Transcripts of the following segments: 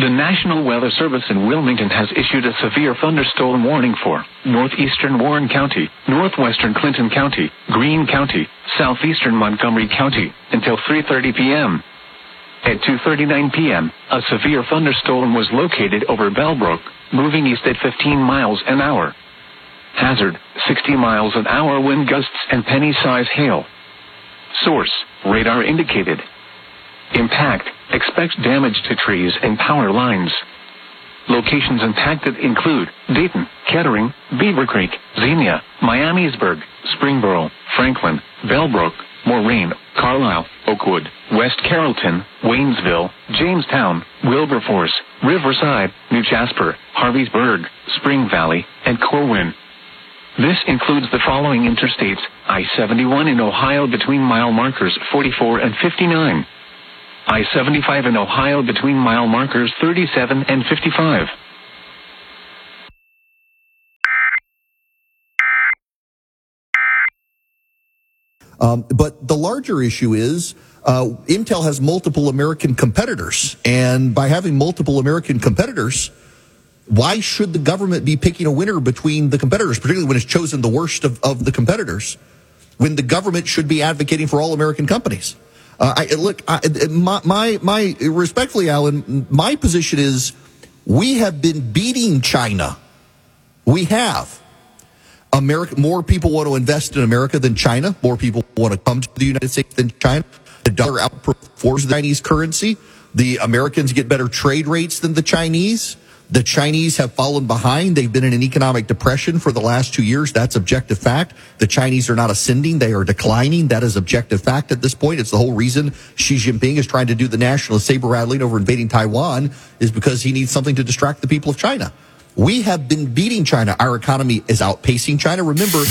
The National Weather Service in Wilmington has issued a severe thunderstorm warning for northeastern Warren County, northwestern Clinton County, Greene County, southeastern Montgomery County, until 3:30 p.m. At 2:39 p.m., a severe thunderstorm was located over Bellbrook, moving east at 15 miles an hour. Hazard, 60 miles an hour wind gusts and penny-size hail. Source, radar indicated. Impact, expect damage to trees and power lines. Locations impacted include Dayton, Kettering, Beaver Creek, Xenia, Miamisburg, Springboro, Franklin, Bellbrook, Moraine, Carlisle, Oakwood, West Carrollton, Waynesville, Jamestown, Wilberforce, Riverside, New Jasper, Harveysburg, Spring Valley, and Corwin. This includes the following interstates: I-71 in Ohio between mile markers 44 and 59. I-75 in Ohio between mile markers 37 and 55. But the larger issue is Intel has multiple American competitors. And by having multiple American competitors, why should the government be picking a winner between the competitors, particularly when it's chosen the worst of the competitors, when the government should be advocating for all American companies? Respectfully, Alan, my position is we have been beating China. We have. More people want to invest in America than China. More people want to come to the United States than China. The dollar outperforms the Chinese currency. The Americans get better trade rates than the Chinese. The Chinese have fallen behind. They've been in an economic depression for the last 2 years. That's objective fact. The Chinese are not ascending. They are declining. That is objective fact at this point. It's the whole reason Xi Jinping is trying to do the nationalist saber rattling over invading Taiwan, is because he needs something to distract the people of China. We have been beating China. Our economy is outpacing China. Remember,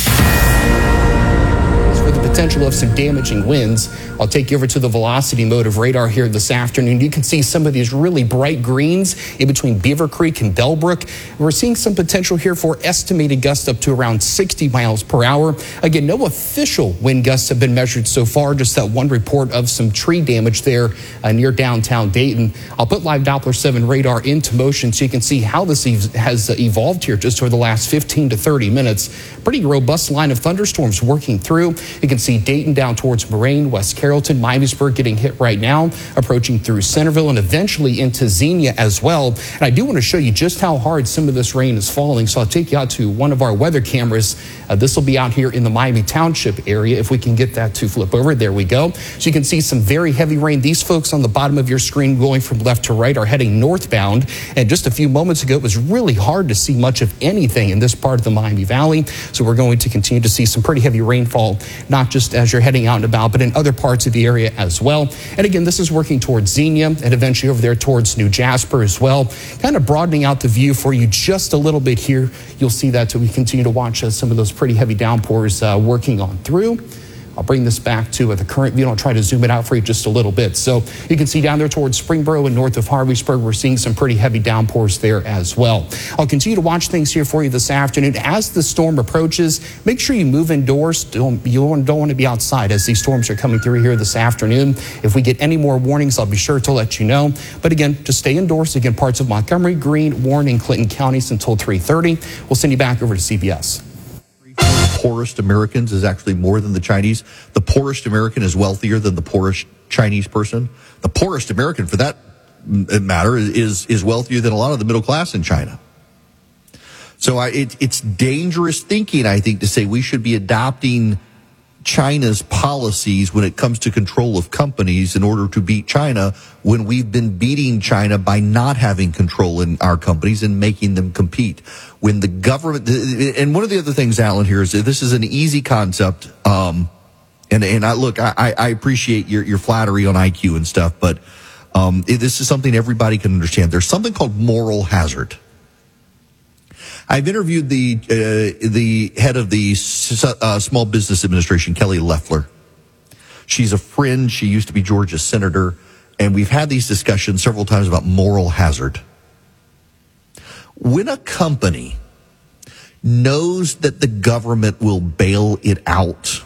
for the potential of some damaging winds, I'll take you over to the velocity mode of radar here this afternoon. You can see some of these really bright greens in between Beaver Creek and Bellbrook. We're seeing some potential here for estimated gusts up to around 60 miles per hour. Again, no official wind gusts have been measured so far, just that one report of some tree damage there near downtown Dayton. I'll put live Doppler 7 radar into motion so you can see how this has evolved here just over the last 15 to 30 minutes. Pretty robust line of thunderstorms working through. You can see Dayton down towards Moraine, West Carrollton, Miamisburg getting hit right now, approaching through Centerville and eventually into Xenia as well. And I do want to show you just how hard some of this rain is falling. So I'll take you out to one of our weather cameras. This will be out here in the Miami Township area. If we can get that to flip over, there we go. So you can see some very heavy rain. These folks on the bottom of your screen going from left to right are heading northbound. And just a few moments ago, it was really hard to see much of anything in this part of the Miami Valley. So we're going to continue to see some pretty heavy rainfall, not just as you're heading out and about, but in other parts of the area as well. And again, this is working towards Xenia and eventually over there towards New Jasper as well, kind of broadening out the view for you just a little bit here. You'll see that we continue to watch some of those pretty heavy downpours working on through. I'll bring this back to the current view. I'll try to zoom it out for you just a little bit. So you can see down there towards Springboro and north of Harveysburg, we're seeing some pretty heavy downpours there as well. I'll continue to watch things here for you this afternoon. As the storm approaches, make sure you move indoors. You don't want to be outside as these storms are coming through here this afternoon. If we get any more warnings, I'll be sure to let you know. But again, just stay indoors. Again, parts of Montgomery, Greene, Warren, and Clinton counties until 3:30. We'll send you back over to CBS. Poorest Americans is actually more than the Chinese. The poorest American is wealthier than the poorest Chinese person. The poorest American, for that matter, is wealthier than a lot of the middle class in China. So it's dangerous thinking, I think, to say we should be adopting China's policies when it comes to control of companies in order to beat China, when we've been beating China by not having control in our companies and making them compete. When the government, and one of the other things, Alan, here is that this is an easy concept. And I appreciate your flattery on IQ and stuff, but this is something everybody can understand. There's something called moral hazard. I've interviewed the head of the Small Business Administration, Kelly Loeffler. She's a friend. She used to be Georgia's senator, and we've had these discussions several times about moral hazard. When a company knows that the government will bail it out,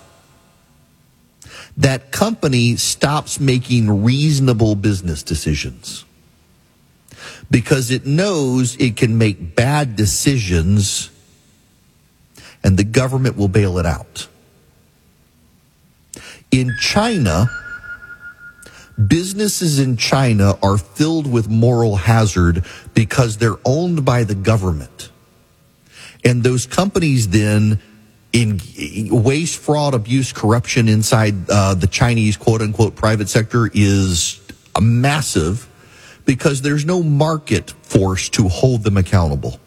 that company stops making reasonable business decisions. because it knows it can make bad decisions and the government will bail it out. In China, businesses in China are filled with moral hazard because they're owned by the government. And those companies then, in waste, fraud, abuse, corruption inside the Chinese quote-unquote private sector is massive because there's no market force to hold them accountable.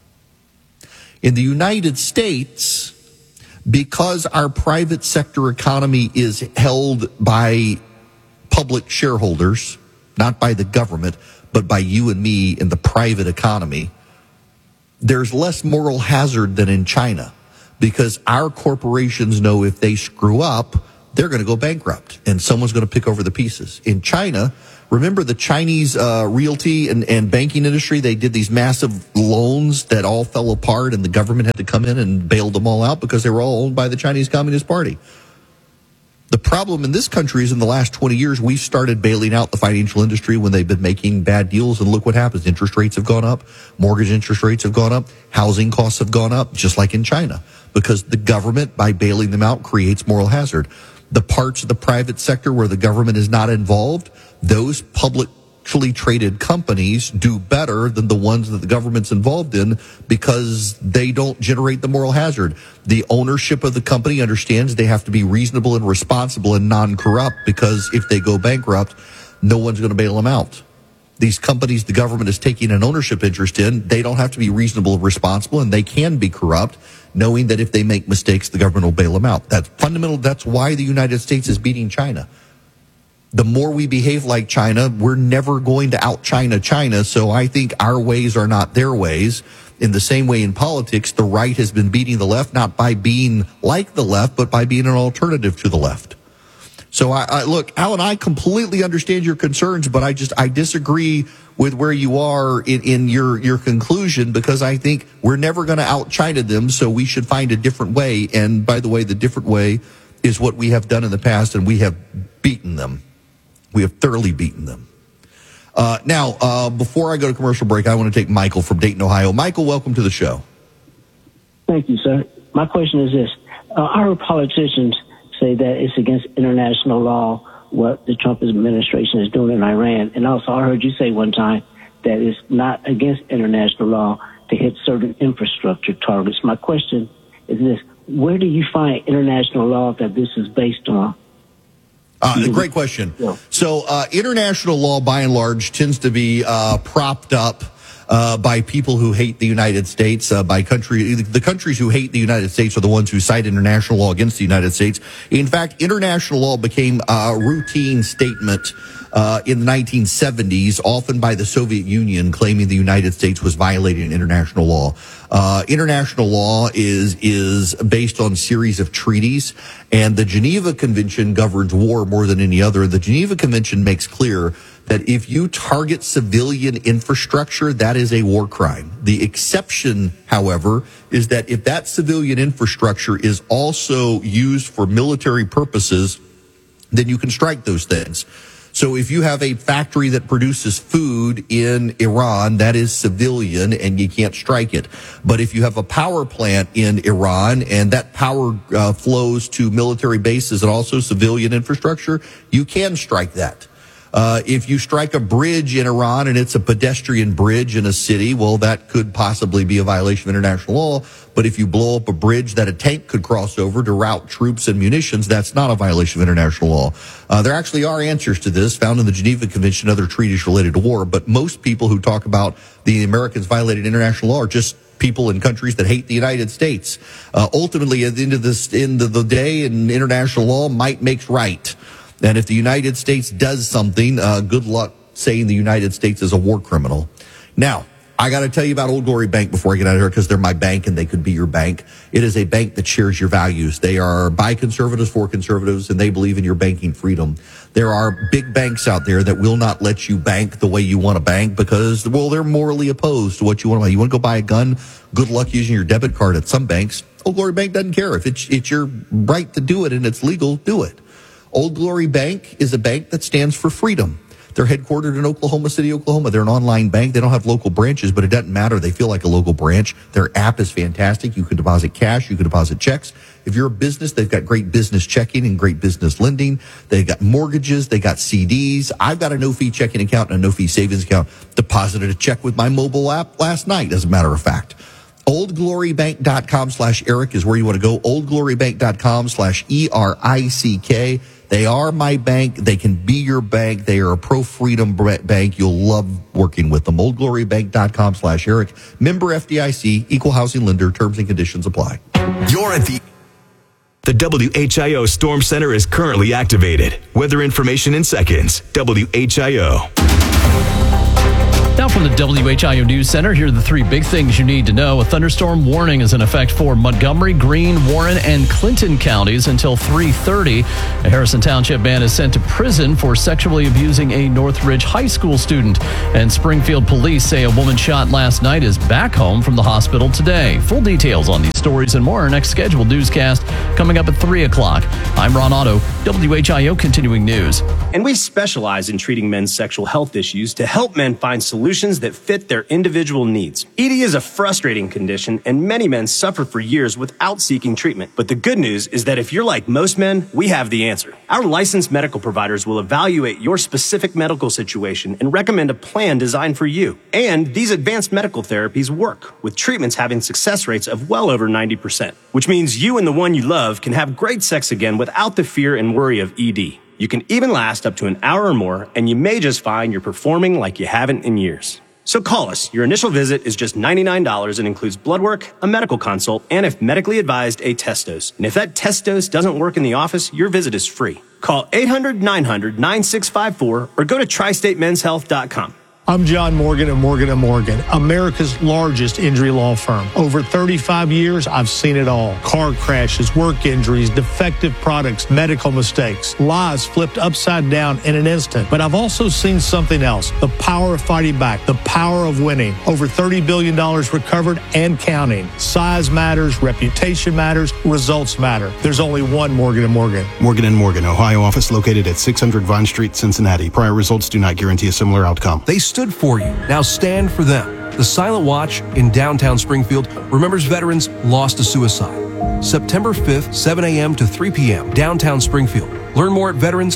In the United States, because our private sector economy is held by public shareholders, not by the government, but by you and me in the private economy, there's less moral hazard than in China because our corporations know if they screw up, they're going to go bankrupt and someone's going to pick over the pieces. In China, remember the Chinese realty and banking industry? They did these massive loans that all fell apart and the government had to come in and bail them all out because they were all owned by the Chinese Communist Party. The problem in this country is in the last 20 years, we've started bailing out the financial industry when they've been making bad deals. And look what happens. Interest rates have gone up. Mortgage interest rates have gone up. Housing costs have gone up, just like in China, because the government, by bailing them out, creates moral hazard. The parts of the private sector where the government is not involved, those publicly traded companies do better than the ones that the government's involved in because they don't generate the moral hazard. The ownership of the company understands they have to be reasonable and responsible and non-corrupt because if they go bankrupt, no one's going to bail them out. These companies the government is taking an ownership interest in, they don't have to be reasonable and responsible, and they can be corrupt, knowing that if they make mistakes, the government will bail them out. That's fundamental. That's why the United States is beating China. The more we behave like China, we're never going to out-China China, so I think our ways are not their ways. In the same way in politics, the right has been beating the left, not by being like the left, but by being an alternative to the left. So look, Alan, I completely understand your concerns, but I disagree with where you are in your conclusion because I think we're never going to out-China them, so we should find a different way. And by the way, the different way is what we have done in the past, and we have beaten them. We have thoroughly beaten them. Now, before I go to commercial break, I want to take Michael from Dayton, Ohio. Michael, welcome to the show. Thank you, sir. My question is this. Our politicians say that it's against international law what the Trump administration is doing in Iran. And also, I heard you say one time that it's not against international law to hit certain infrastructure targets. My question is this. Where do you find international law that this is based on? Great question. So international law, by and large, tends to be propped up by people who hate the United States, the countries who hate the United States are the ones who cite international law against the United States. In fact, international law became a routine statement in the 1970s, often by the Soviet Union, claiming the United States was violating international law. International law is based on a series of treaties, and the Geneva Convention governs war more than any other. The Geneva Convention makes clear that if you target civilian infrastructure, that is a war crime. The exception, however, is that if that civilian infrastructure is also used for military purposes, then you can strike those things. So if you have a factory that produces food in Iran, that is civilian and you can't strike it. But if you have a power plant in Iran and that power flows to military bases and also civilian infrastructure, you can strike that. If you strike a bridge in Iran and it's a pedestrian bridge in a city, well, that could possibly be a violation of international law. But if you blow up a bridge that a tank could cross over to route troops and munitions, that's not a violation of international law. There actually are answers to this found in the Geneva Convention and other treaties related to war. But most people who talk about the Americans violating international law are just people in countries that hate the United States. Ultimately, at the end of the day, and international law might makes right. And if the United States does something, good luck saying the United States is a war criminal. Now, I got to tell you about Old Glory Bank before I get out of here because they're my bank and they could be your bank. It is a bank that shares your values. They are by conservatives for conservatives, and they believe in your banking freedom. There are big banks out there that will not let you bank the way you want to bank because, well, they're morally opposed to what you want to buy. You want to go buy a gun? Good luck using your debit card at some banks. Old Glory Bank doesn't care. If it's your right to do it and it's legal, do it. Old Glory Bank is a bank that stands for freedom. They're headquartered in Oklahoma City, Oklahoma. They're an online bank. They don't have local branches, but it doesn't matter. They feel like a local branch. Their app is fantastic. You can deposit cash. You can deposit checks. If you're a business, they've got great business checking and great business lending. They've got mortgages. They got CDs. I've got a no-fee checking account and a no-fee savings account. Deposited a check with my mobile app last night, as a matter of fact. OldGloryBank.com/Eric is where you want to go. OldGloryBank.com/ERICK. They are my bank. They can be your bank. They are a pro-freedom bank. You'll love working with them. OldGloryBank.com/Eric. Member FDIC, equal housing lender. Terms and conditions apply. You're at the WHIO Storm Center is currently activated. Weather information in seconds. WHIO. Now from the WHIO News Center, here are the three big things you need to know. A thunderstorm warning is in effect for Montgomery, Greene, Warren, and Clinton counties until 3:30. A Harrison Township man is sent to prison for sexually abusing a Northridge High School student. And Springfield police say a woman shot last night is back home from the hospital today. Full details on these stories and more. Our next scheduled newscast coming up at 3 o'clock. I'm Ron Otto, WHIO Continuing News. And we specialize in treating men's sexual health issues to help men find solutions that fit their individual needs. ED is a frustrating condition, and many men suffer for years without seeking treatment. But the good news is that if you're like most men, we have the answer. Our licensed medical providers will evaluate your specific medical situation and recommend a plan designed for you. And these advanced medical therapies work, with treatments having success rates of well over 90%, which means you and the one you love can have great sex again without the fear and worry of ED. You can even last up to an hour or more, and you may just find you're performing like you haven't in years. So call us. Your initial visit is just $99 and includes blood work, a medical consult, and if medically advised, a test dose. And if that test dose doesn't work in the office, your visit is free. Call 800-900-9654 or go to tristatemenshealth.com. I'm John Morgan of Morgan & Morgan, America's largest injury law firm. Over 35 years, I've seen it all. Car crashes, work injuries, defective products, medical mistakes, lives flipped upside down in an instant. But I've also seen something else, the power of fighting back, the power of winning. Over $30 billion recovered and counting. Size matters, reputation matters, results matter. There's only one Morgan & Morgan. Morgan & Morgan, Ohio office located at 600 Vine Street, Cincinnati. Prior results do not guarantee a similar outcome. They stood for you. Now stand for them. The Silent Watch in downtown Springfield remembers veterans lost to suicide. September 5th, 7 a.m. to 3 p.m., downtown Springfield. Learn more at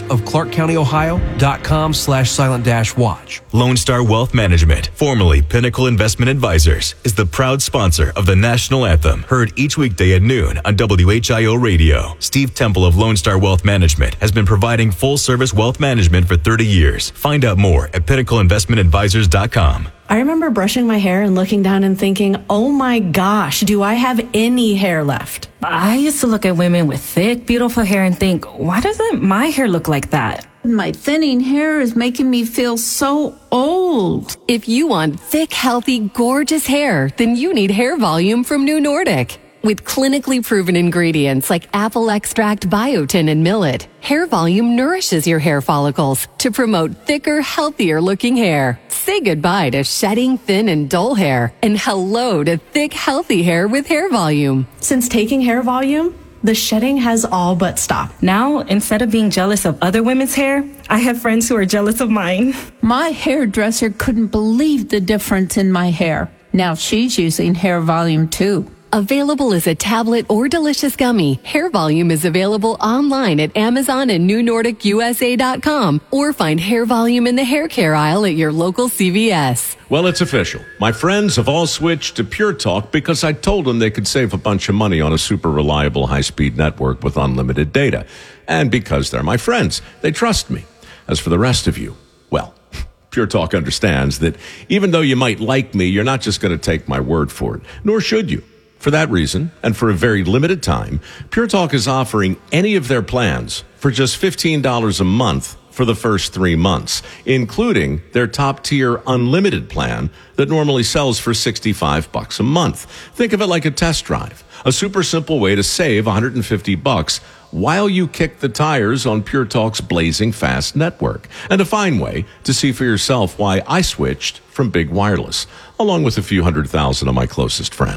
veteransofclarkcountyohio.com/silent-watch. Lone Star Wealth Management, formerly Pinnacle Investment Advisors, is the proud sponsor of the National Anthem, heard each weekday at noon on WHIO Radio. Steve Temple of Lone Star Wealth Management has been providing full-service wealth management for 30 years. Find out more at pinnacleinvestmentadvisors.com. I remember brushing my hair and looking down and thinking, oh my gosh, do I have any hair left? I used to look at women with thick, beautiful hair and think, why doesn't my hair look like that? My thinning hair is making me feel so old. If you want thick, healthy, gorgeous hair, then you need Hair Volume from New Nordic. With clinically proven ingredients like apple extract, biotin, and millet, Hair Volume nourishes your hair follicles to promote thicker, healthier looking hair. Say goodbye to shedding, thin, and dull hair, and hello to thick, healthy hair with Hair Volume. Since taking Hair Volume, the shedding has all but stopped. Now, instead of being jealous of other women's hair, I have friends who are jealous of mine. My hairdresser couldn't believe the difference in my hair. Now she's using Hair Volume too. Available as a tablet or delicious gummy, Hair Volume is available online at Amazon and NewNordicUSA.com, or find Hair Volume in the hair care aisle at your local CVS. Well, it's official. My friends have all switched to Pure Talk because I told them they could save a bunch of money on a super reliable high-speed network with unlimited data. And because they're my friends, they trust me. As for the rest of you, well, Pure Talk understands that even though you might like me, you're not just going to take my word for it, nor should you. For that reason, and for a very limited time, Pure Talk is offering any of their plans for just $15 a month for the first 3 months, including their top-tier unlimited plan that normally sells for $65 a month. Think of it like a test drive, a super simple way to save $150 while you kick the tires on Pure Talk's blazing fast network, and a fine way to see for yourself why I switched from Big Wireless, along with a few 100,000 of my closest friends.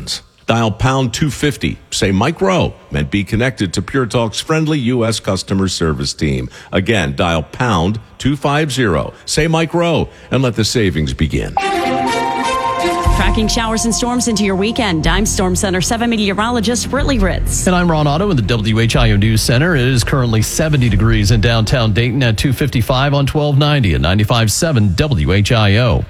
Dial pound 250. Say Mike Rowe and be connected to Pure Talk's friendly U.S. customer service team. Again, dial pound 250. Say Mike Rowe and let the savings begin. Tracking showers and storms into your weekend. I'm Storm Center 7 meteorologist Britley Ritz. And I'm Ron Otto in the WHIO News Center. It is currently 70 degrees in downtown Dayton at 255 on 1290 and 95.7 WHIO.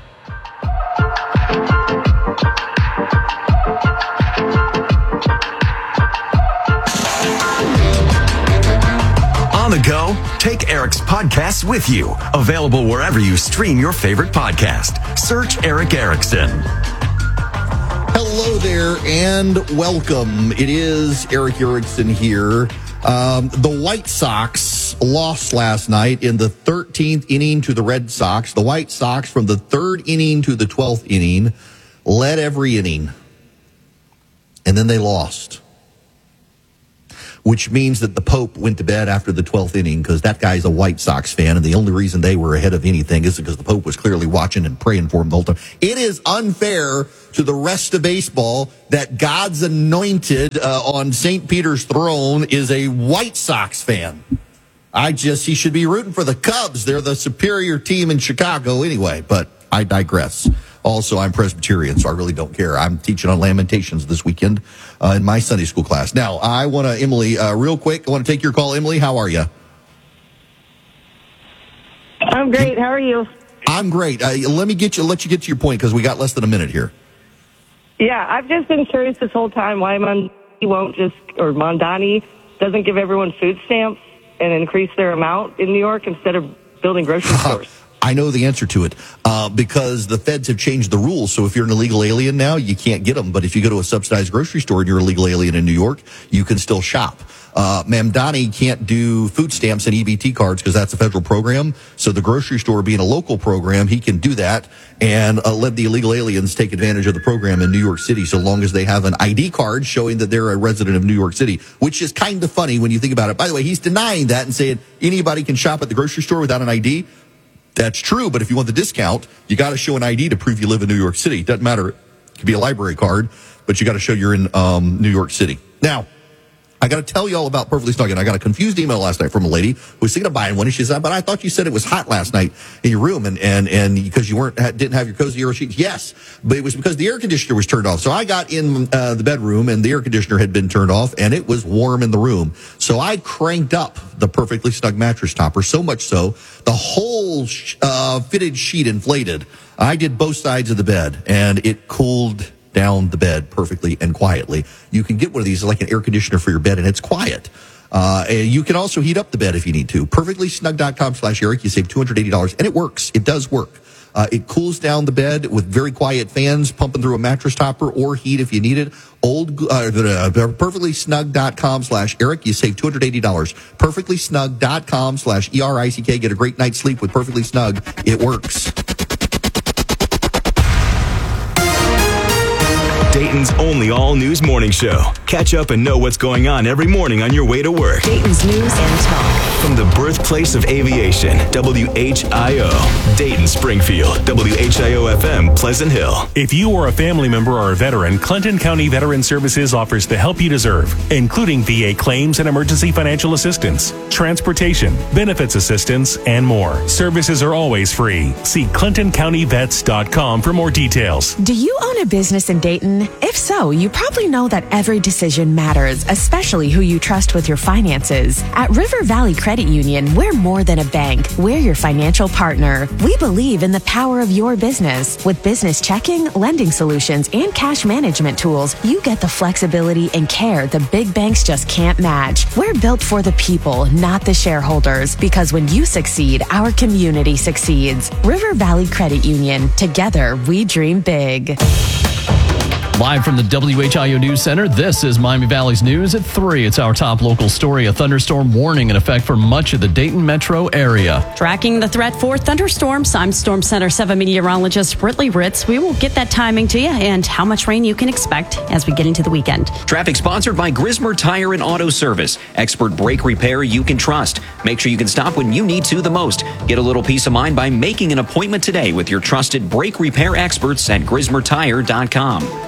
On the go, take Eric's podcast with you. Available wherever you stream your favorite podcast. Search Eric Erickson. Hello there and welcome. It is Eric Erickson here. The White Sox lost last night in the 13th inning to the Red Sox. The White Sox from the 3rd inning to the 12th inning led every inning. And then they lost. Which means that the Pope went to bed after the 12th inning because that guy's a White Sox fan, and the only reason they were ahead of anything is because the Pope was clearly watching and praying for him the whole time. It is unfair to the rest of baseball that God's anointed on St. Peter's throne is a White Sox fan. He should be rooting for the Cubs. They're the superior team in Chicago anyway, but I digress. Also, I'm Presbyterian, so I really don't care. I'm teaching on Lamentations this weekend in my Sunday school class. Now, I want to, Emily, real quick, I want to take your call. Emily, how are you? I'm great. How are you? I'm great. Let you get to your point because we got less than a minute here. Yeah, I've just been curious this whole time why Mondani doesn't give everyone food stamps and increase their amount in New York instead of building grocery stores. I know the answer to it because the feds have changed the rules. So if you're an illegal alien now, you can't get them. But if you go to a subsidized grocery store and you're a legal alien in New York, you can still shop. Mamdani can't do food stamps and EBT cards because that's a federal program. So the grocery store being a local program, he can do that and let the illegal aliens take advantage of the program in New York City so long as they have an ID card showing that they're a resident of New York City, which is kind of funny when you think about it. By the way, he's denying that and saying anybody can shop at the grocery store without an ID. That's true, but if you want the discount, you got to show an ID to prove you live in New York City. Doesn't matter. It could be a library card, but you got to show you're in New York City. Now, I got to tell you all about Perfectly Snug. And I got a confused email last night from a lady who was thinking of buying one. And she said, but I thought you said it was hot last night in your room and because you didn't have your cozy air sheets. Yes, but it was because the air conditioner was turned off. So I got in the bedroom and the air conditioner had been turned off and it was warm in the room. So I cranked up the Perfectly Snug mattress topper, so much so the whole fitted sheet inflated. I did both sides of the bed and it cooled down the bed perfectly and quietly. You can get one of these like an air conditioner for your bed, and it's quiet. And you can also heat up the bed if you need to. PerfectlySnug.com/Eric. You save $280, and it works. It does work. It cools down the bed with very quiet fans pumping through a mattress topper or heat if you need it. PerfectlySnug.com/Eric. You save $280. PerfectlySnug.com/ERICK. Get a great night's sleep with Perfectly Snug. It works. Dayton's only all-news morning show. Catch up and know what's going on every morning on your way to work. Dayton's news and talk. From the birthplace of aviation, WHIO. Dayton, Springfield, WHIO-FM, Pleasant Hill. If you or a family member or a veteran, Clinton County Veteran Services offers the help you deserve, including VA claims and emergency financial assistance, transportation, benefits assistance, and more. Services are always free. See ClintonCountyVets.com for more details. Do you own a business in Dayton? If so, you probably know that every decision matters, especially who you trust with your finances. At River Valley Credit Union, we're more than a bank. We're your financial partner. We believe in the power of your business. With business checking, lending solutions, and cash management tools, you get the flexibility and care the big banks just can't match. We're built for the people, not the shareholders, because when you succeed, our community succeeds. River Valley Credit Union. Together, we dream big. Live from the WHIO News Center, this is Miami Valley's News at 3. It's our top local story. A thunderstorm warning in effect for much of the Dayton metro area. Tracking the threat for thunderstorms, I'm Storm Center 7 meteorologist Britley Ritz. We will get that timing to you and how much rain you can expect as we get into the weekend. Traffic sponsored by Grismer Tire and Auto Service. Expert brake repair you can trust. Make sure you can stop when you need to the most. Get a little peace of mind by making an appointment today with your trusted brake repair experts at GrismerTire.com.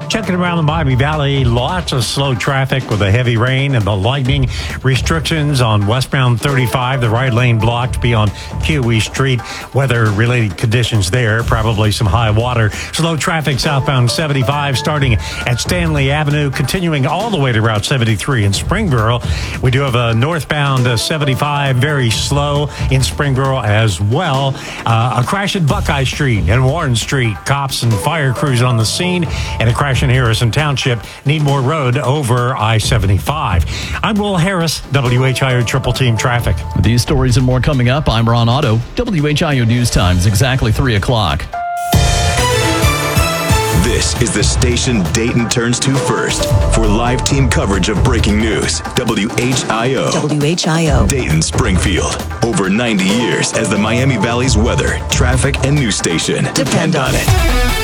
Checking around the Miami Valley, lots of slow traffic with the heavy rain and the lightning. Restrictions on westbound 35, the right lane blocked beyond QE Street. Weather-related conditions there, probably some high water. Slow traffic southbound 75 starting at Stanley Avenue, continuing all the way to Route 73 in Springboro. We do have a northbound 75, very slow in Springboro as well. A crash at Buckeye Street and Warren Street. Cops and fire crews on the scene, and a crash in Harrison Township, Needmore Road over I-75. I'm Will Harris, WHIO Triple Team Traffic. With these stories and more coming up, I'm Ron Otto. WHIO News Times, exactly 3 o'clock. This is the station Dayton turns to first for live team coverage of breaking news. WHIO. WHIO. Dayton, Springfield. Over 90 years as the Miami Valley's weather, traffic, and news station. Depend on it.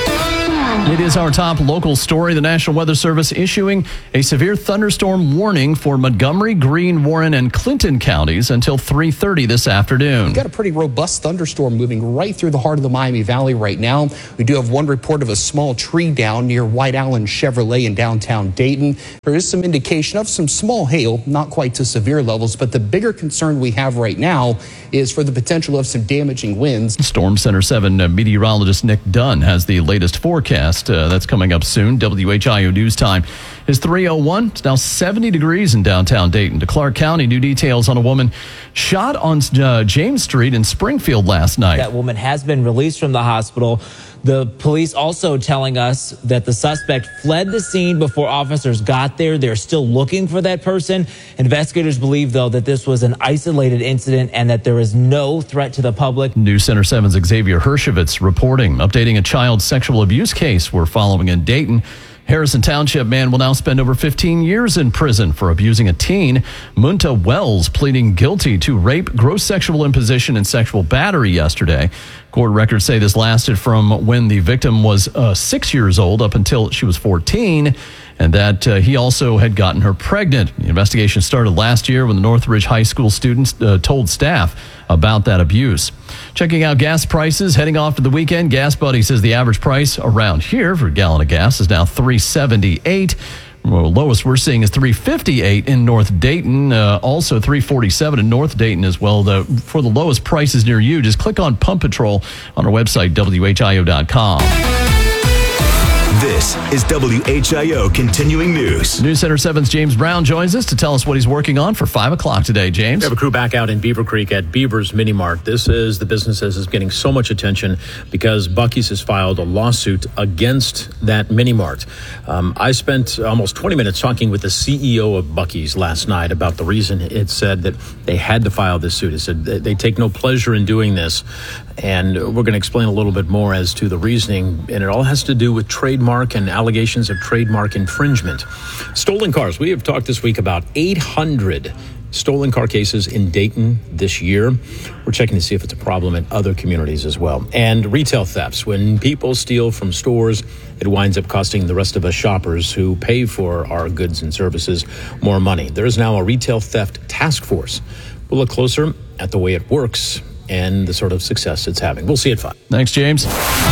It is our top local story. The National Weather Service issuing a severe thunderstorm warning for Montgomery, Greene, Warren, and Clinton counties until 3:30 this afternoon. We've got a pretty robust thunderstorm moving right through the heart of the Miami Valley right now. We do have one report of a small tree down near White Allen Chevrolet in downtown Dayton. There is some indication of some small hail, not quite to severe levels, but the bigger concern we have right now is for the potential of some damaging winds. Storm Center 7 meteorologist Nick Dunn has the latest forecast. That's coming up soon. WHIO News Time is 3:01. It's now 70 degrees in downtown Dayton. To Clark County, new details on a woman shot on James Street in Springfield last night. That woman has been released from the hospital. The police also telling us that the suspect fled the scene before officers got there. They're still looking for that person. Investigators believe, though, that this was an isolated incident and that there is no threat to the public. News Center 7's Xavier Hershevitz reporting, updating a child sexual abuse case we're following in Dayton. Harrison Township man will now spend over 15 years in prison for abusing a teen. Munta Wells pleading guilty to rape, gross sexual imposition, and sexual battery yesterday. Court records say this lasted from when the victim was 6 years old up until she was 14, and that he also had gotten her pregnant. The investigation started last year when the Northridge High School students told staff about that abuse. Checking out gas prices, heading off to the weekend. Gas Buddy says the average price around here for a gallon of gas is now $3.78. Well, lowest we're seeing is $3.58 in North Dayton, also $3.47 in North Dayton as well. For the lowest prices near you, just click on Pump Patrol on our website, WHIO.com. This is WHIO Continuing News. News Center 7's James Brown joins us to tell us what he's working on for 5 o'clock today. James? We have a crew back out in Beaver Creek at Beaver's Mini Mart. This is the business that is getting so much attention because Buc-ee's has filed a lawsuit against that Mini Mart. I spent almost 20 minutes talking with the CEO of Buc-ee's last night about the reason it said that they had to file this suit. It said they take no pleasure in doing this. And we're going to explain a little bit more as to the reasoning. And it all has to do with trademark and allegations of trademark infringement. Stolen cars. We have talked this week about 800 stolen car cases in Dayton this year. We're checking to see if it's a problem in other communities as well. And retail thefts. When people steal from stores, it winds up costing the rest of us shoppers who pay for our goods and services more money. There is now a retail theft task force. We'll look closer at the way it works and the sort of success it's having. We'll see at 5. Thanks, James.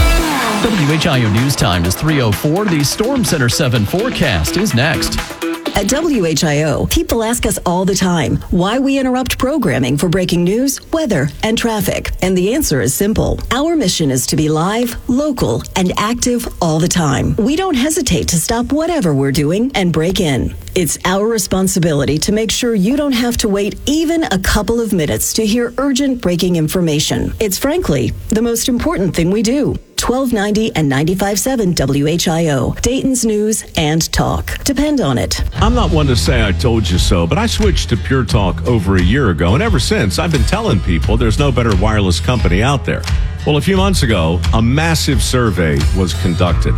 WHIO News Time is 3:04. The Storm Center 7 forecast is next. At WHIO, people ask us all the time why we interrupt programming for breaking news, weather, and traffic. And the answer is simple. Our mission is to be live, local, and active all the time. We don't hesitate to stop whatever we're doing and break in. It's our responsibility to make sure you don't have to wait even a couple of minutes to hear urgent breaking information. It's frankly the most important thing we do. 1290 and 95.7 WHIO, Dayton's news and talk. Depend on it. I'm not one to say I told you so, but I switched to Pure Talk over a year ago, and ever since, I've been telling people there's no better wireless company out there. Well, a few months ago, a massive survey was conducted.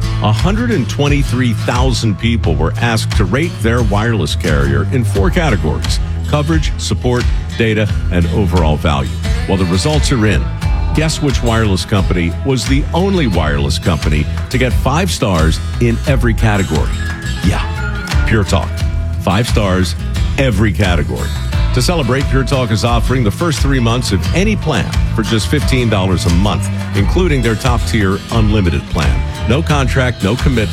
123,000 people were asked to rate their wireless carrier in 4 categories: coverage, support, data, and overall value. Well, the results are in. Guess which wireless company was the only wireless company to get 5 stars in every category? Yeah, Pure Talk. 5 stars, every category. To celebrate, Pure Talk is offering the first 3 months of any plan for just $15 a month, including their top-tier unlimited plan. No contract, no commitment,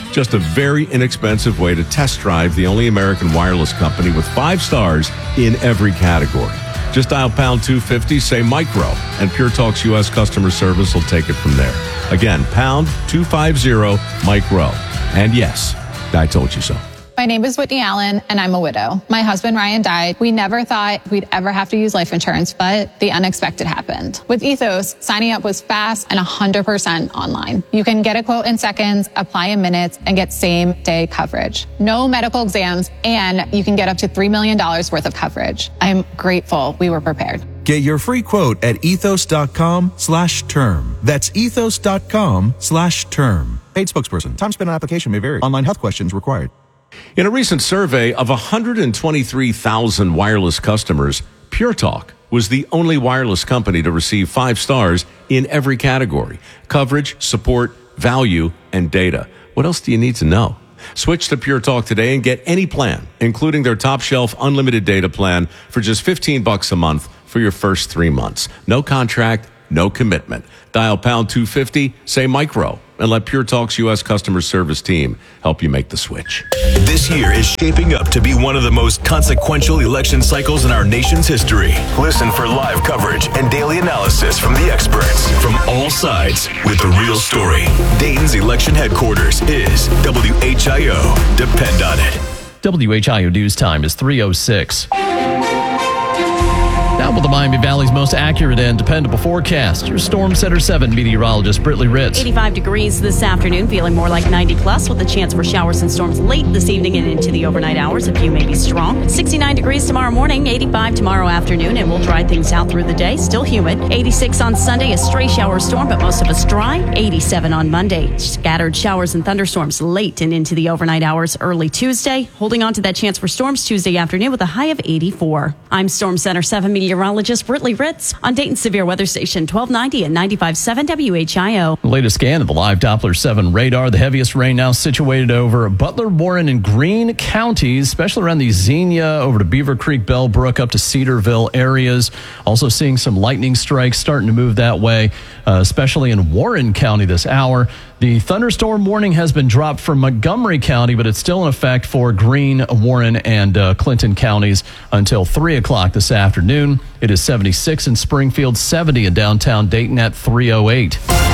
Just a very inexpensive way to test drive the only American wireless company with 5 stars in every category. Just dial pound 250, say micro, and Pure Talk's U.S. customer service will take it from there. Again, pound 250 micro. And yes, I told you so. My name is Whitney Allen, and I'm a widow. My husband, Ryan, died. We never thought we'd ever have to use life insurance, but the unexpected happened. With Ethos, signing up was fast and 100% online. You can get a quote in seconds, apply in minutes, and get same-day coverage. No medical exams, and you can get up to $3 million worth of coverage. I'm grateful we were prepared. Get your free quote at ethos.com/term. That's ethos.com/term. Paid spokesperson. Time spent on application may vary. Online health questions required. In a recent survey of 123,000 wireless customers, Pure Talk was the only wireless company to receive 5 stars in every category: coverage, support, value, and data. What else do you need to know? Switch to Pure Talk today and get any plan, including their top shelf unlimited data plan, for just $15 a month for your first 3 months. No contract, no commitment. Dial pound 250, say micro, and let Pure Talk's U.S. customer service team help you make the switch. This year is shaping up to be one of the most consequential election cycles in our nation's history. Listen for live coverage and daily analysis from the experts from all sides with the real story. Dayton's election headquarters is WHIO. Depend on it. WHIO news time is 3:06. Now with the Miami Valley's most accurate and dependable forecast, your Storm Center 7 meteorologist, Britley Ritz. 85 degrees this afternoon, feeling more like 90 plus with a chance for showers and storms late this evening and into the overnight hours. A few may be strong. 69 degrees tomorrow morning, 85 tomorrow afternoon, and we'll dry things out through the day. Still humid. 86 on Sunday, a stray shower storm, but most of us dry. 87 on Monday. Scattered showers and thunderstorms late and into the overnight hours early Tuesday. Holding on to that chance for storms Tuesday afternoon with a high of 84. I'm Storm Center 7 meteorologist Britley Ritz on Dayton Severe Weather Station 1290 and 95.7 WHIO. The latest scan of the live Doppler 7 radar. The heaviest rain now situated over Butler, Warren, and Greene counties, especially around the Xenia, over to Beaver Creek, Bellbrook, up to Cedarville areas. Also seeing some lightning strikes starting to move that way, especially in Warren County this hour. The thunderstorm warning has been dropped for Montgomery County, but it's still in effect for Greene, Warren, and Clinton counties until 3 o'clock this afternoon. It is 76 in Springfield, 70 in downtown Dayton at 3:08.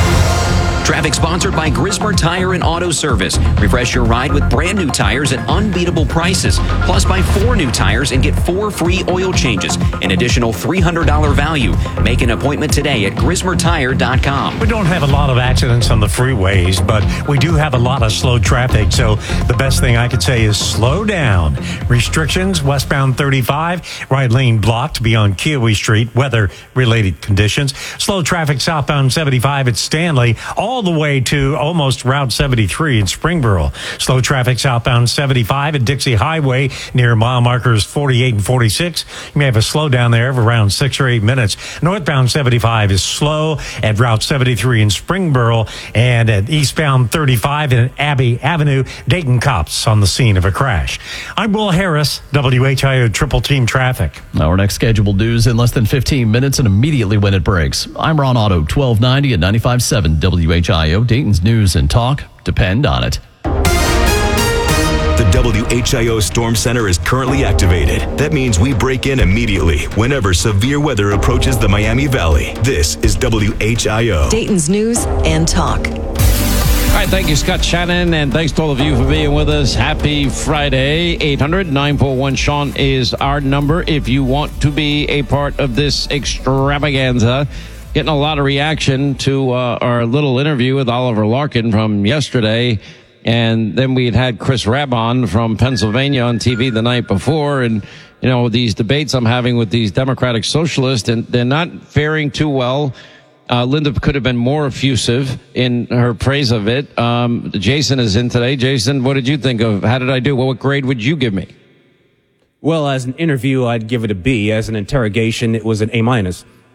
Traffic sponsored by Grismer Tire and Auto Service. Refresh your ride with brand new tires at unbeatable prices. Plus, buy 4 new tires and get 4 free oil changes. An additional $300 value. Make an appointment today at GrismerTire.com. We don't have a lot of accidents on the freeways, but we do have a lot of slow traffic. So the best thing I could say is slow down. Restrictions, westbound 35, right lane blocked beyond Kiowee Street, weather-related conditions. Slow traffic southbound 75 at Stanley, all the way to almost Route 73 in Springboro. Slow traffic southbound 75 at Dixie Highway near mile markers 48 and 46. You may have a slowdown there of around 6 or 8 minutes. Northbound 75 is slow at Route 73 in Springboro, and at eastbound 35 and Abbey Avenue. Dayton cops on the scene of a crash. I'm Will Harris, WHIO Triple Team Traffic. Our next scheduled news in less than 15 minutes and immediately when it breaks. I'm Ron Otto, 1290 and 95.7 WHIO, Dayton's news and talk. Depend on it. The WHIO Storm Center is currently activated. That means we break in immediately whenever severe weather approaches the Miami Valley. This is WHIO. Dayton's news and talk. All right, thank you, Scott Shannon, and thanks to all of you for being with us. Happy Friday. 800-941-SEAN is our number if you want to be a part of this extravaganza. Getting a lot of reaction to our little interview with Oliver Larkin from yesterday. And then we had Chris Rabon from Pennsylvania on TV the night before. And, you know, these debates I'm having with these Democratic socialists, and they're not faring too well. Linda could have been more effusive in her praise of it. Jason is in today. Jason, what did you think of? How did I do? Well, what grade would you give me? Well, as an interview, I'd give it a B. As an interrogation, it was an A-.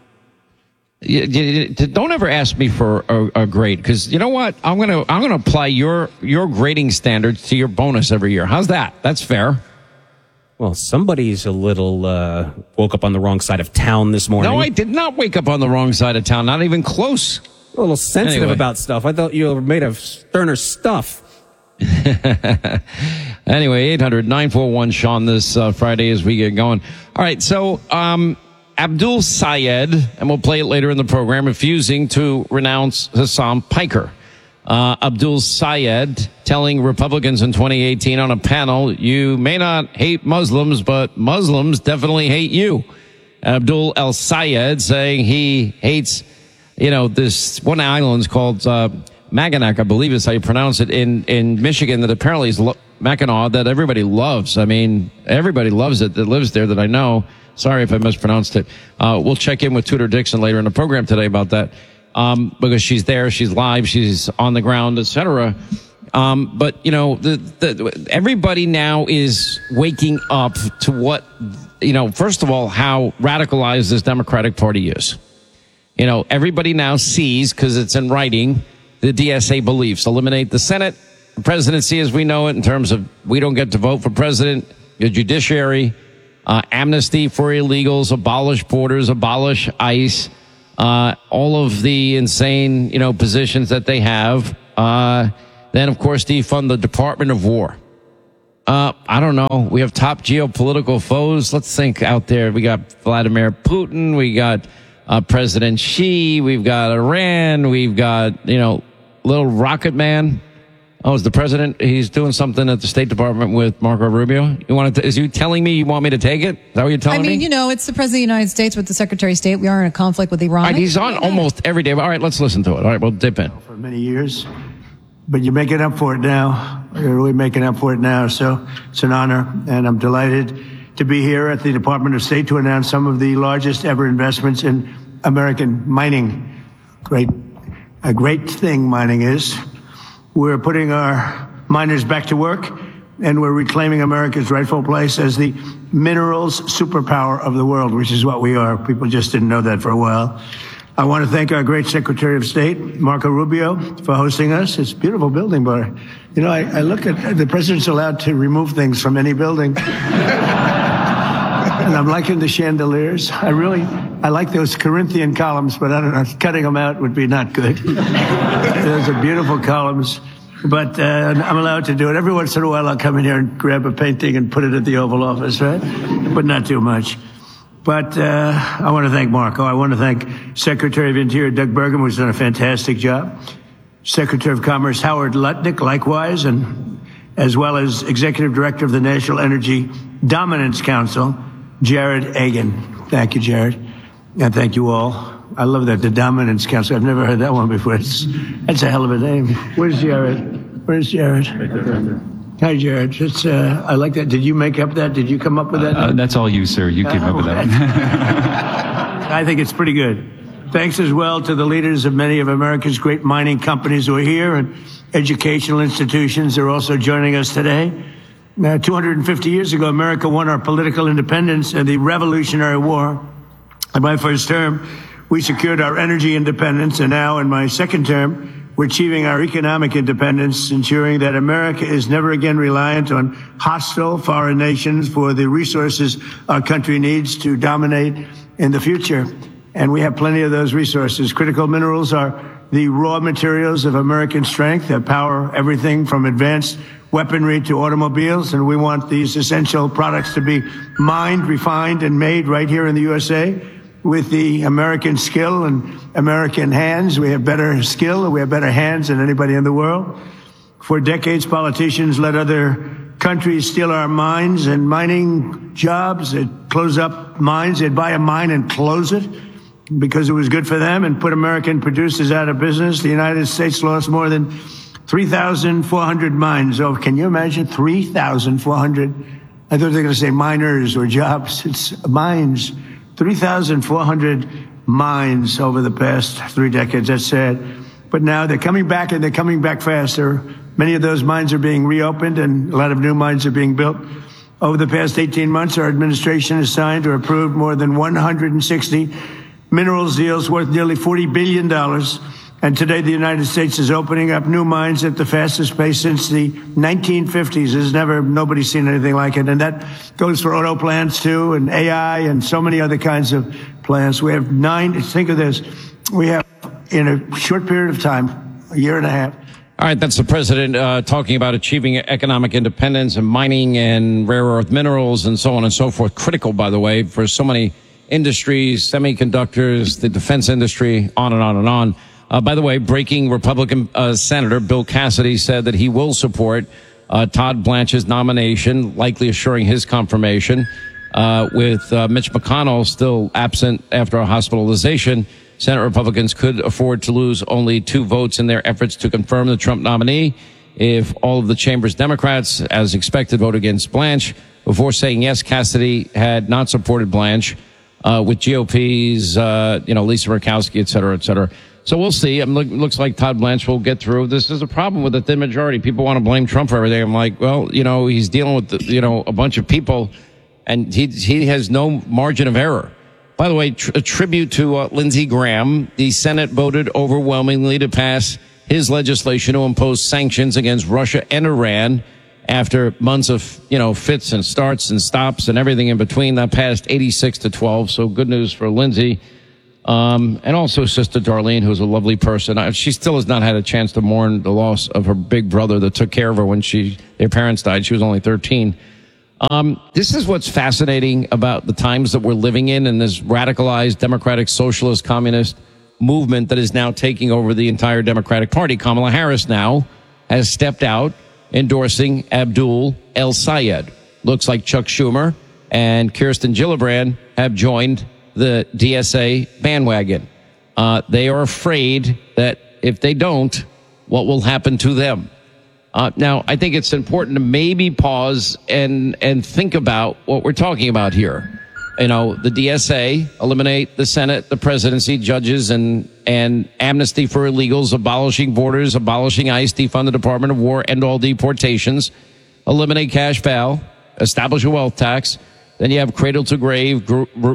Don't ever ask me for a grade, because you know what? I'm gonna apply your grading standards to your bonus every year. How's that? That's fair. Well, somebody's a little woke up on the wrong side of town this morning. No, I did not wake up on the wrong side of town. Not even close. A little sensitive about stuff. I thought you were made of sterner stuff. Anyway, 800-941-SEAN this Friday as we get going. All right, so Abdul Sayed, and we'll play it later in the program, refusing to renounce Hassam Piker. Abdul Sayed telling Republicans in 2018 on a panel, you may not hate Muslims, but Muslims definitely hate you. Abdul El Sayed saying he hates, this one island's called Mackinac, I believe is how you pronounce it, in Michigan, that apparently is Mackinac, that everybody loves. I mean, everybody loves it that lives there that I know. Sorry if I mispronounced it. We'll check in with Tudor Dixon later in the program today about that. Because she's there, she's live, she's on the ground, etc. But everybody now is waking up to what, first of all, how radicalized this Democratic Party is. Everybody now sees, because it's in writing, the DSA beliefs. Eliminate the Senate, the presidency as we know it, in terms of we don't get to vote for president, the judiciary, amnesty for illegals, abolish borders, abolish ICE. All of the insane, positions that they have. Then, of course, defund the Department of War. I don't know. We have top geopolitical foes. Let's think out there. We got Vladimir Putin. We got President Xi. We've got Iran. We've got, little Rocket Man. Oh, is the president? He's doing something at the State Department with Marco Rubio. Is you telling me you want me to take it? Is that what you're telling me? It's the president of the United States with the Secretary of State. We are in a conflict with Iran. All right, he's on almost every day. All right, let's listen to it. All right, we'll dip in. For many years, but you're making up for it now. You're really making up for it now. So it's an honor, and I'm delighted to be here at the Department of State to announce some of the largest ever investments in American mining. A great thing mining is. We're putting our miners back to work, and we're reclaiming America's rightful place as the minerals superpower of the world, which is what we are. People just didn't know that for a while. I want to thank our great Secretary of State, Marco Rubio, for hosting us. It's a beautiful building, but, I look at the president's allowed to remove things from any building. And I'm liking the chandeliers. I like those Corinthian columns, but I don't know, cutting them out would be not good. Those are beautiful columns, but I'm allowed to do it. Every once in a while, I'll come in here and grab a painting and put it at the Oval Office, right? But not too much. But I want to thank Marco. I want to thank Secretary of Interior Doug Burgum, who's done a fantastic job. Secretary of Commerce Howard Lutnick, likewise, and as well as Executive Director of the National Energy Dominance Council, Jared Egan. Thank you, Jared. And thank you all. I love that, the Dominance Council. I've never heard that one before. That's a hell of a name. Where's Jared? Hi, Jared. I like that. Did you make up that? Did you come up with that? That's all you, sir. You came up with that. I think it's pretty good. Thanks as well to the leaders of many of America's great mining companies who are here, and educational institutions are also joining us today. Now, 250 years ago, America won our political independence in the Revolutionary War. In my first term, we secured our energy independence, and now in my second term, we're achieving our economic independence, ensuring that America is never again reliant on hostile foreign nations for the resources our country needs to dominate in the future. And we have plenty of those resources. Critical minerals are the raw materials of American strength that power everything from advanced weaponry to automobiles, and we want these essential products to be mined, refined, and made right here in the USA with the American skill and American hands. We have better skill and we have better hands than anybody in the world. For decades, politicians let other countries steal our mines and mining jobs. They'd close up mines. They'd buy a mine and close it because it was good for them and put American producers out of business. The United States lost more than 3,400 mines. Oh, can you imagine? 3,400. I thought they were going to say miners or jobs. It's mines. 3,400 mines over the past 3 decades. That's sad. But now they're coming back, and they're coming back faster. Many of those mines are being reopened, and a lot of new mines are being built. Over the past 18 months, our administration has signed or approved more than 160 minerals deals worth nearly $40 billion. And today, the United States is opening up new mines at the fastest pace since the 1950s. Nobody's seen anything like it. And that goes for auto plants, too, and AI and so many other kinds of plants. We have 9, think of this, we have, in a short period of time, a year and a half. All right, that's the president talking about achieving economic independence and mining and rare earth minerals and so on and so forth. Critical, by the way, for so many industries, semiconductors, the defense industry, on and on and on. By the way, breaking Republican Senator Bill Cassidy said that he will support Todd Blanche's nomination, likely assuring his confirmation. With Mitch McConnell still absent after a hospitalization, Senate Republicans could afford to lose only 2 votes in their efforts to confirm the Trump nominee if all of the chamber's Democrats, as expected, vote against Blanche. Before saying yes, Cassidy had not supported Blanche with GOP's, Lisa Murkowski, et cetera, et cetera. So we'll see. Looks like Todd Blanche will get through. This is a problem with the thin majority. People want to blame Trump for everything. I'm like, well, he's dealing with, a bunch of people, and he has no margin of error. By the way, a tribute to Lindsey Graham. The Senate voted overwhelmingly to pass his legislation to impose sanctions against Russia and Iran after months of, fits and starts and stops and everything in between. That passed 86-12. So good news for Lindsey. And also Sister Darlene, who's a lovely person. She still has not had a chance to mourn the loss of her big brother that took care of her when their parents died. She was only 13. This is what's fascinating about the times that we're living in this radicalized democratic socialist communist movement that is now taking over the entire Democratic Party. Kamala Harris now has stepped out endorsing Abdul El-Sayed. Looks like Chuck Schumer and Kirsten Gillibrand have joined the DSA bandwagon. They are afraid that if they don't, what will happen to them? Now, I think it's important to maybe pause and think about what we're talking about here. The DSA, eliminate the Senate, the presidency, judges, and amnesty for illegals, abolishing borders, abolishing ICE, defund the Department of War, end all deportations, eliminate cash bail, establish a wealth tax. Then you have cradle to grave,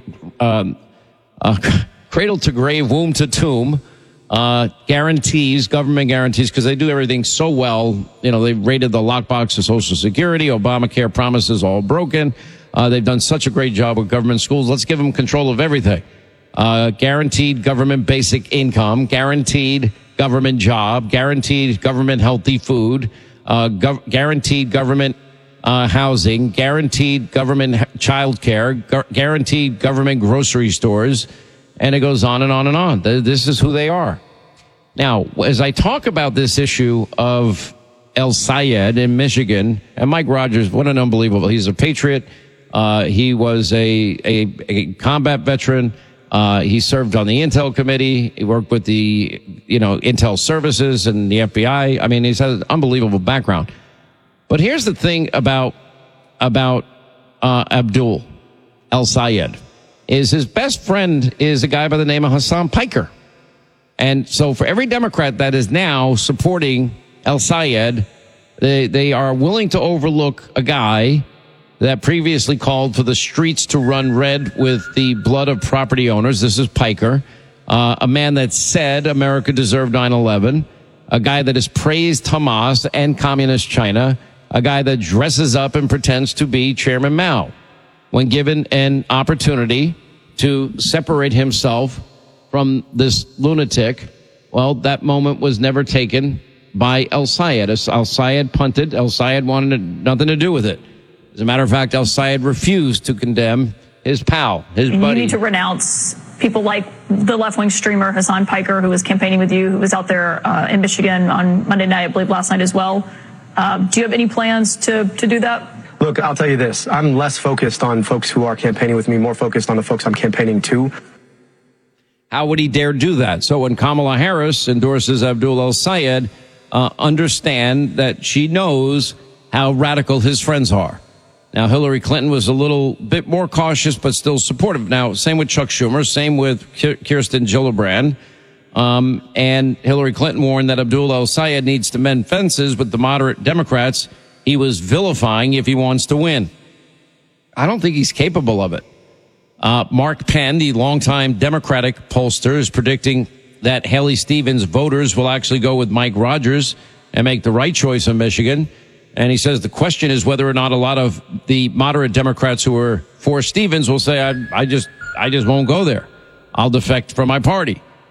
womb to tomb. Guarantees, government guarantees, because they do everything so well. They raided the lockbox of Social Security. Obamacare promises all broken. They've done such a great job with government schools. Let's give them control of everything. Guaranteed government basic income, guaranteed government job, guaranteed government healthy food, guaranteed government housing, guaranteed government child care, guaranteed government grocery stores. And it goes on and on and on. This is who they are. Now, as I talk about this issue of El-Sayed in Michigan, and Mike Rogers, what an unbelievable. He's a patriot. He was a combat veteran. He served on the Intel committee. He worked with the, Intel services and the FBI. I mean, he's had an unbelievable background. But here's the thing about Abdul El-Sayed. Is his best friend is a guy by the name of Hassan Piker. And so for every Democrat that is now supporting El-Sayed, they are willing to overlook a guy that previously called for the streets to run red with the blood of property owners. This is Piker, a man that said America deserved 9/11, a guy that has praised Hamas and communist China, a guy that dresses up and pretends to be Chairman Mao. When given an opportunity to separate himself from this lunatic, well, that moment was never taken by El-Sayed. El-Sayed punted. El-Sayed wanted nothing to do with it. As a matter of fact, El-Sayed refused to condemn his pal, his buddy. You need to renounce people like the left-wing streamer Hassan Piker, who was campaigning with you, who was out there in Michigan on Monday night, I believe last night as well. Do you have any plans to do that? Look, I'll tell you this. I'm less focused on folks who are campaigning with me, more focused on the folks I'm campaigning to. How would he dare do that? So when Kamala Harris endorses Abdul El-Sayed, understand that she knows how radical his friends are. Now, Hillary Clinton was a little bit more cautious, but still supportive. Now, same with Chuck Schumer, same with Kirsten Gillibrand. And Hillary Clinton warned that Abdul El-Sayed needs to mend fences with the moderate Democrats he was vilifying if he wants to win. I don't think he's capable of it. Mark Penn, the longtime Democratic pollster, is predicting that Haley Stevens voters will actually go with Mike Rogers and make the right choice in Michigan. And he says the question is whether or not a lot of the moderate Democrats who are for Stevens will say, I just won't go there. I'll defect from my party.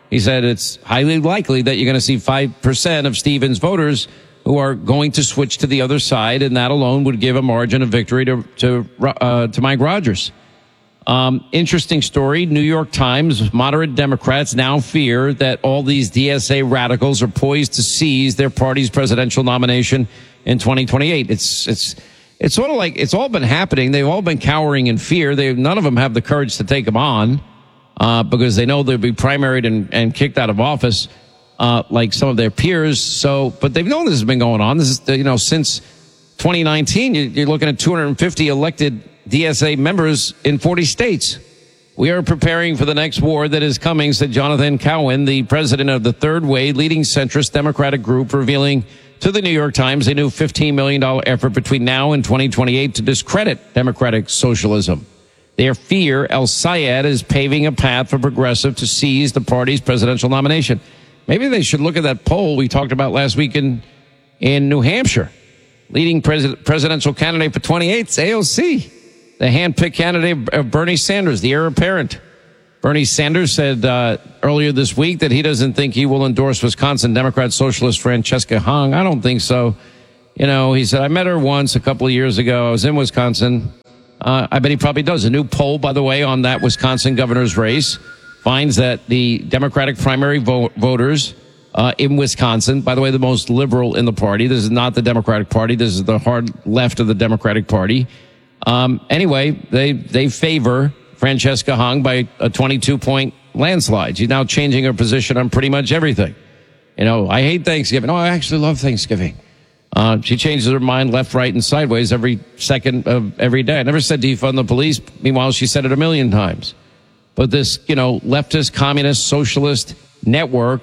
He said it's highly likely that you're going to see 5% of Stevens voters who are going to switch to the other side, and that alone would give a margin of victory to Mike Rogers. Interesting story. New York Times, moderate Democrats now fear that all these DSA radicals are poised to seize their party's presidential nomination in 2028. It's sort of like it's all been happening. They've all been cowering in fear. None of them have the courage to take them on because they know they'll be primaried and kicked out of office like some of their peers. So, but they've known this has been going on. This is, since 2019, you're looking at 250 elected DSA members in 40 states. We are preparing for the next war that is coming, said Jonathan Cowan, the president of the Third Way, leading centrist Democratic group, revealing to the New York Times a new $15 million effort between now and 2028 to discredit democratic socialism. Their fear El Sayed is paving a path for progressive to seize the party's presidential nomination. Maybe they should look at that poll we talked about last week in New Hampshire. Leading presidential candidate for 28 is AOC. The hand-picked candidate of Bernie Sanders, the heir apparent. Bernie Sanders said earlier this week that he doesn't think he will endorse Wisconsin Democrat socialist Francesca Hung. I don't think so. He said, I met her once a couple of years ago. I was in Wisconsin. I bet he probably does. A new poll, by the way, on that Wisconsin governor's race finds that the Democratic primary voters in Wisconsin, by the way, the most liberal in the party. This is not the Democratic Party. This is the hard left of the Democratic Party. Anyway, they favor Francesca Hung by a 22-point landslide. She's now changing her position on pretty much everything. I hate Thanksgiving. I actually love Thanksgiving. She changes her mind left, right, and sideways every second of every day. I never said defund the police. Meanwhile, she said it a million times. But this, leftist, communist, socialist network,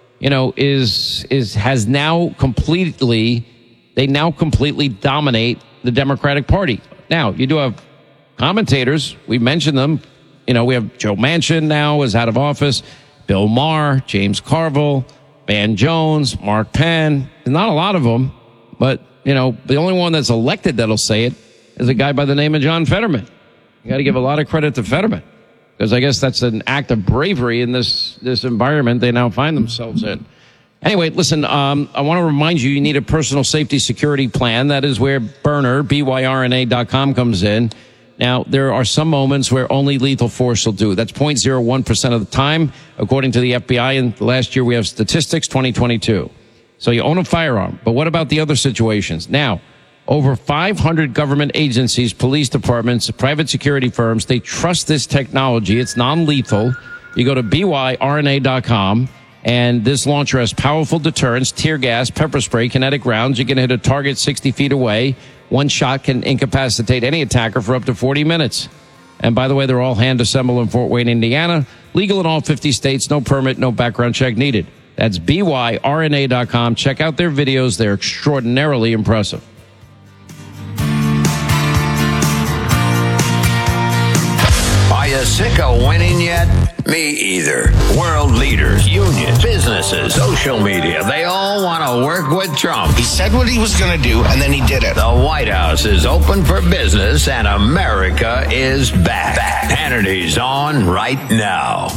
has now completely dominate the Democratic Party. Now, you do have commentators. We mentioned them. We have Joe Manchin now is out of office. Bill Maher, James Carville, Van Jones, Mark Penn. There's not a lot of them, but, the only one that's elected that'll say it is a guy by the name of John Fetterman. You got to give a lot of credit to Fetterman because I guess that's an act of bravery in this environment they now find themselves in. Anyway, listen, I want to remind you need a personal safety security plan. That is where Byrna, BYRNA.com comes in. Now, there are some moments where only lethal force will do. That's 0.01% of the time, according to the FBI. And last year, we have statistics, 2022. So you own a firearm. But what about the other situations? Now, over 500 government agencies, police departments, private security firms, they trust this technology. It's non-lethal. You go to BYRNA.com. And this launcher has powerful deterrence, tear gas, pepper spray, kinetic rounds. You can hit a target 60 feet away. One shot can incapacitate any attacker for up to 40 minutes. And by the way, they're all hand assembled in Fort Wayne, Indiana. Legal in all 50 states. No permit, no background check needed. That's BYRNA.com. Check out their videos. They're extraordinarily impressive. Are you sick of winning yet? Me either. World leaders, unions, businesses, social media, they all want to work with Trump. He said what he was going to do, and then he did it. The White House is open for business, and America is back. Hannity's on right now.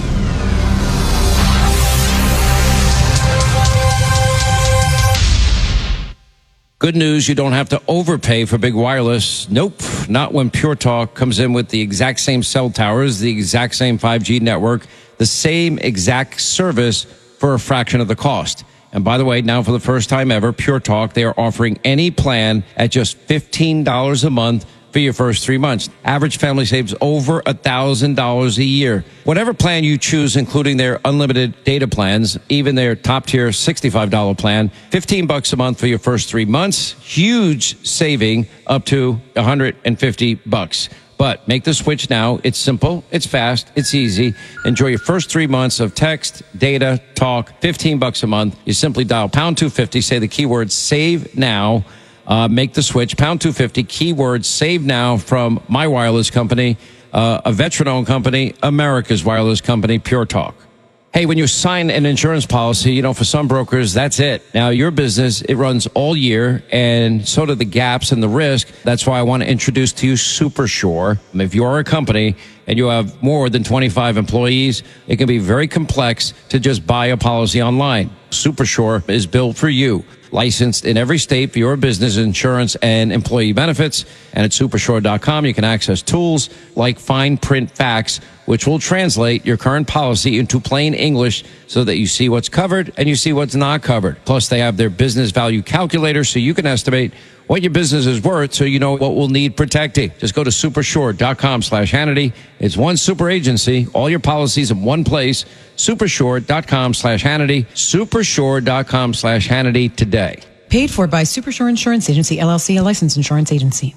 Good news, you don't have to overpay for big wireless. Nope, not when Pure Talk comes in with the exact same cell towers, the exact same 5G network, the same exact service for a fraction of the cost. And by the way, now for the first time ever, Pure Talk, they are offering any plan at just $15 a month for your first 3 months. Average family saves over $1,000 a year. Whatever plan you choose, including their unlimited data plans, even their top tier $65 plan, $15 a month for your first 3 months. Huge saving up to $150. But make the switch now. It's simple. It's fast. It's easy. Enjoy your first 3 months of text, data, talk, $15 a month. You simply dial pound 250, say the keyword save now. Make the switch, pound 250, keyword save now from my wireless company, a veteran-owned company, America's wireless company, Pure Talk. Hey, when you sign an insurance policy, for some brokers, that's it. Now, your business, it runs all year, and so do the gaps and the risk. That's why I want to introduce to you SuperSure. If you are a company and you have more than 25 employees, it can be very complex to just buy a policy online. SuperSure is built for you. Licensed in every state for your business insurance and employee benefits. And at supersure.com, you can access tools like fine print facts, which will translate your current policy into plain English so that you see what's covered and you see what's not covered. Plus, they have their business value calculator so you can estimate what your business is worth so you know what will need protecting. Just go to supersure.com/Hannity. It's one super agency, all your policies in one place. Supersure.com/Hannity. Supersure.com/Hannity today. Paid for by Supersure Insurance Agency, LLC, a licensed insurance agency.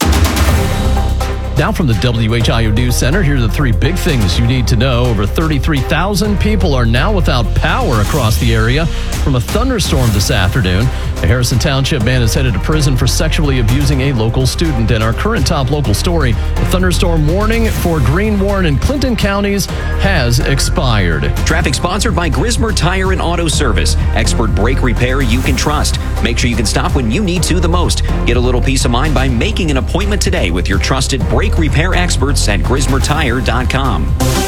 Now from the WHIO News Center, here are the three big things you need to know. Over 33,000 people are now without power across the area from a thunderstorm this afternoon. A Harrison Township man is headed to prison for sexually abusing a local student. And our current top local story, the thunderstorm warning for Greene, Warren, and Clinton counties has expired. Traffic sponsored by Grismer Tire and Auto Service. Expert brake repair you can trust. Make sure you can stop when you need to the most. Get a little peace of mind by making an appointment today with your trusted brake repair experts at GrismerTire.com.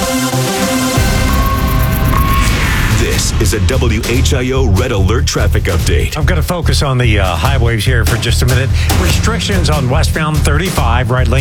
This is a WHIO Red Alert traffic update. I'm going to focus on the highways here for just a minute. Restrictions on westbound 35, right lane